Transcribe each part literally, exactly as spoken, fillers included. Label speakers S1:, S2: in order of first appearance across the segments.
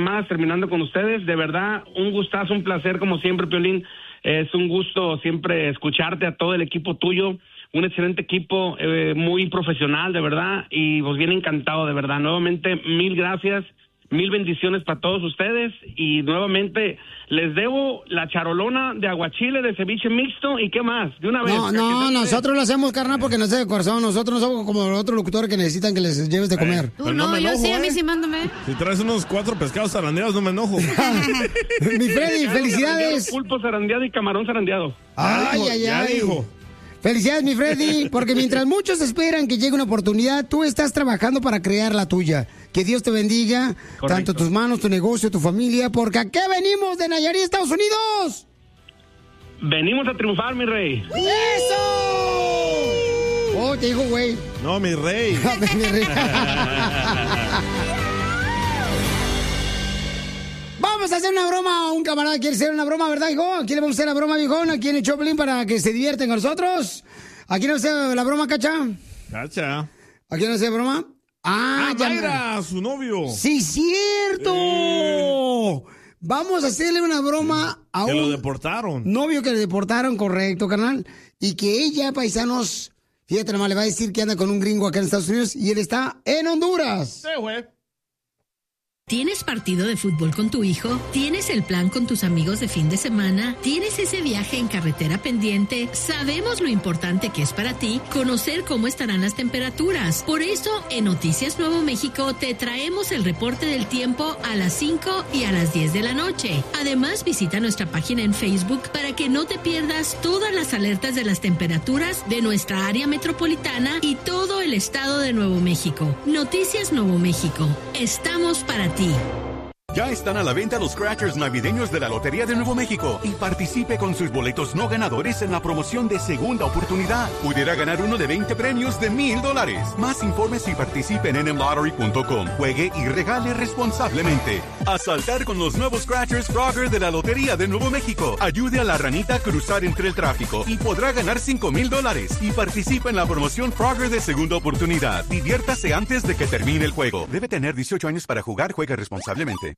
S1: más terminando con ustedes. De verdad, un gustazo, un placer como siempre, Piolín. Es un gusto siempre escucharte, a todo el equipo tuyo. Un excelente equipo, eh, muy profesional, de verdad. Y pues bien encantado, de verdad. Nuevamente, mil gracias. Mil bendiciones para todos ustedes y nuevamente les debo la charolona de aguachile, de ceviche mixto y qué más, de una vez.
S2: No, no, nosotros lo hacemos, carnal, porque no es de corazón. Nosotros no somos como los otros locutores que necesitan que les lleves de comer.
S3: Eh, Tú no, no me yo enojo, sí, a mí sí mándame. Si traes unos cuatro pescados zarandeados, no me enojo.
S2: Mi Freddy, felicidades.
S1: Pulpo zarandeado y camarón zarandeado.
S2: Ay, ay, ay. Ya dijo. Felicidades, mi Freddy, porque mientras muchos esperan que llegue una oportunidad, tú estás trabajando para crear la tuya. Que Dios te bendiga, correcto, tanto tus manos, tu negocio, tu familia, porque ¿a qué venimos de Nayarit, Estados Unidos?
S1: Venimos a triunfar, mi rey.
S2: ¡Eso! Oh, te digo, güey.
S3: No, mi rey.
S2: mi rey. Vamos a hacer una broma. Un camarada quiere hacer una broma, ¿verdad, hijo? ¿A quién le vamos a hacer la broma, viejón? ¿A quién el Choplin para que se divierten con nosotros? ¿A quién le vamos a hacer la broma, Cacha?
S3: Cacha.
S2: ¿A quién le vamos a hacer broma? Ah,
S3: ah
S2: ya.
S3: Mayra, su novio.
S2: ¡Sí, cierto! Eh. Vamos a hacerle una broma a un...
S3: Que lo deportaron.
S2: Novio que le deportaron, correcto, carnal. Y que ella, paisanos, fíjate nomás, le va a decir que anda con un gringo acá en Estados Unidos y él está en Honduras.
S3: Sí, güey.
S4: ¿Tienes partido de fútbol con tu hijo? ¿Tienes el plan con tus amigos de fin de semana? ¿Tienes ese viaje en carretera pendiente? Sabemos lo importante que es para ti conocer cómo estarán las temperaturas. Por eso, en Noticias Nuevo México te traemos el reporte del tiempo a las cinco y a las diez de la noche. Además, visita nuestra página en Facebook para que no te pierdas todas las alertas de las temperaturas de nuestra área metropolitana y todo el estado de Nuevo México. Noticias Nuevo México. Estamos para ti.
S5: Ya están a la venta los Scratchers navideños de la Lotería de Nuevo México y participe con sus boletos no ganadores en la promoción de Segunda Oportunidad. Pudiera ganar uno de veinte premios de mil dólares. Más informes y participe en N M lottery punto com. Juegue y regale responsablemente. A saltar con los nuevos Scratchers Frogger de la Lotería de Nuevo México. Ayude a la ranita a cruzar entre el tráfico y podrá ganar cinco mil dólares. Y participe en la promoción Frogger de Segunda Oportunidad. Diviértase antes de que termine el juego. Debe tener dieciocho años para jugar. Juegue responsablemente.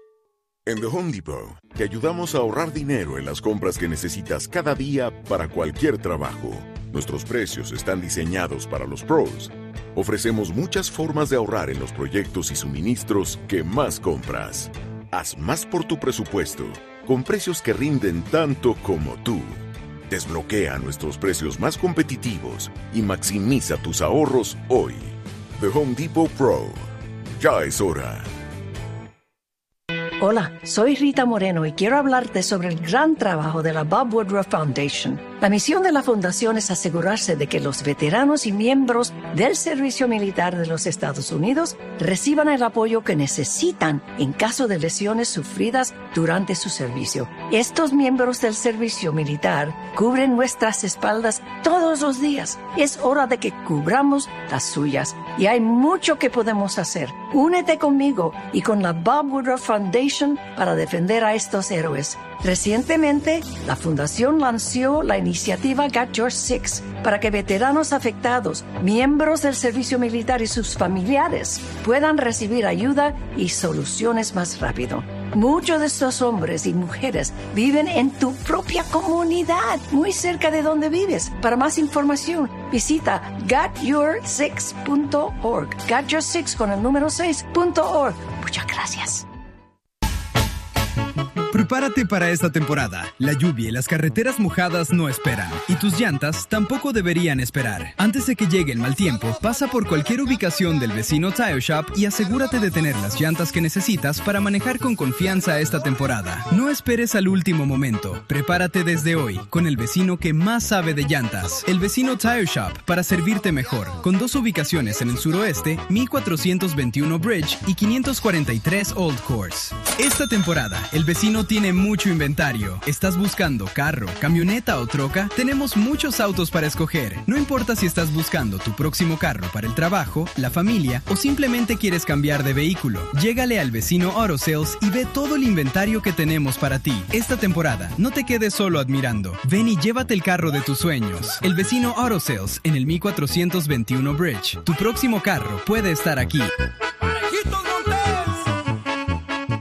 S6: En The Home Depot, te ayudamos a ahorrar dinero en las compras que necesitas cada día para cualquier trabajo. Nuestros precios están diseñados para los pros. Ofrecemos muchas formas de ahorrar en los proyectos y suministros que más compras. Haz más por tu presupuesto, con precios que rinden tanto como tú. Desbloquea nuestros precios más competitivos y maximiza tus ahorros hoy. The Home Depot Pro. Ya es hora.
S7: Hola, soy Rita Moreno y quiero hablarte sobre el gran trabajo de la Bob Woodruff Foundation. La misión de la fundación es asegurarse de que los veteranos y miembros del servicio militar de los Estados Unidos reciban el apoyo que necesitan en caso de lesiones sufridas durante su servicio. Estos miembros del servicio militar cubren nuestras espaldas todos los días. Es hora de que cubramos las suyas y hay mucho que podemos hacer. Únete conmigo y con la Bob Woodruff Foundation para defender a estos héroes. Recientemente, la Fundación lanzó la iniciativa Got Your Six para que veteranos afectados, miembros del servicio militar y sus familiares puedan recibir ayuda y soluciones más rápido. Muchos de estos hombres y mujeres viven en tu propia comunidad, muy cerca de donde vives. Para más información, visita got your six punto org. Got Your Six con el número seis punto org. Muchas gracias.
S8: Prepárate para esta temporada. La lluvia y las carreteras mojadas no esperan. Y tus llantas tampoco deberían esperar. Antes de que llegue el mal tiempo, pasa por cualquier ubicación del vecino Tire Shop y asegúrate de tener las llantas que necesitas para manejar con confianza esta temporada. No esperes al último momento. Prepárate desde hoy con el vecino que más sabe de llantas. El vecino Tire Shop, para servirte mejor. Con dos ubicaciones en el suroeste, mil cuatrocientos veintiuno Bridge y quinientos cuarenta y tres Old Course. Esta temporada, el vecino tiene mucho inventario. ¿Estás buscando carro, camioneta o troca? Tenemos muchos autos para escoger. No importa si estás buscando tu próximo carro para el trabajo, la familia o simplemente quieres cambiar de vehículo. Llégale al vecino Auto Sales y ve todo el inventario que tenemos para ti. Esta temporada, no te quedes solo admirando. Ven y llévate el carro de tus sueños. El vecino Auto Sales en el mil cuatrocientos veintiuno Bridge. Tu próximo carro puede estar aquí.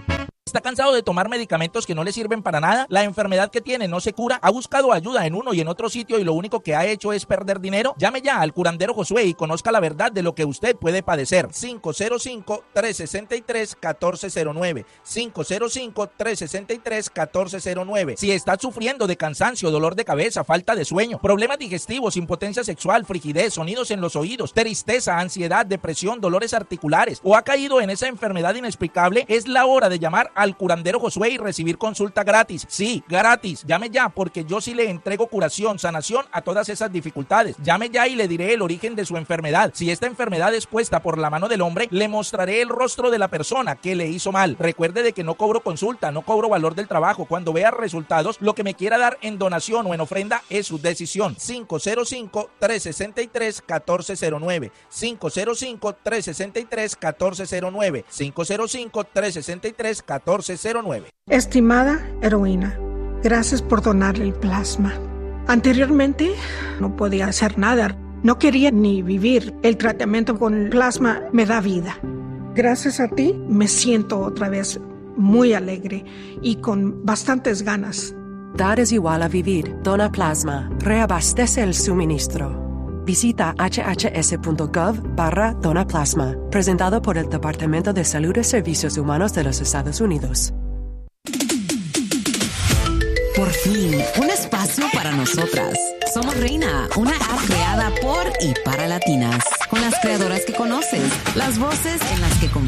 S9: ¿Está cansado de tomar medicamentos que no le sirven para nada? ¿La enfermedad que tiene no se cura? ¿Ha buscado ayuda en uno y en otro sitio y lo único que ha hecho es perder dinero? Llame ya al curandero Josué y conozca la verdad de lo que usted puede padecer. cinco cero cinco, tres seis tres, uno cuatro cero nueve. cinco cero cinco, tres seis tres, uno cuatro cero nueve. Si está sufriendo de cansancio, dolor de cabeza, falta de sueño, problemas digestivos, impotencia sexual, frigidez, sonidos en los oídos, tristeza, ansiedad, depresión, dolores articulares o ha caído en esa enfermedad inexplicable, es la hora de llamar al curandero Josué y recibir consulta gratis. Sí, gratis. Llame ya porque yo sí le entrego curación, sanación a todas esas dificultades. Llame ya y le diré el origen de su enfermedad. Si esta enfermedad es puesta por la mano del hombre, le mostraré el rostro de la persona que le hizo mal. Recuerde de que no cobro consulta, no cobro valor del trabajo. Cuando vea resultados, lo que me quiera dar en donación o en ofrenda es su decisión. cinco cero cinco, tres seis tres, uno cuatro cero nueve. cinco cero cinco, tres seis tres, uno cuatro cero nueve. cinco cero cinco, tres seis tres, uno cuatro cero nueve.
S10: Estimada heroína, gracias por donarle el plasma. Anteriormente no podía hacer nada, no quería ni vivir. El tratamiento con el plasma me da vida. Gracias a ti me siento otra vez muy alegre y con bastantes ganas.
S11: Dar es igual a vivir. Dona plasma. Reabastece el suministro. Visita hhs.gov barra Dona Plasma. Presentado por el Departamento de Salud y Servicios Humanos de los Estados Unidos.
S12: Por fin, un espacio para nosotras. Somos Reina, una app creada por y para latinas. Con las creadoras que conoces, las voces en las que confías.